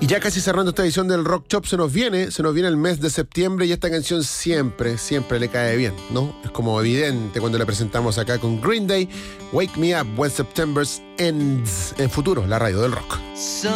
Y ya casi cerrando esta edición del Rock Shop, se nos viene el mes de septiembre y esta canción siempre le cae bien, ¿no? Es como evidente cuando la presentamos acá con Green Day, Wake Me Up When September Ends, en Futuro, la radio del rock.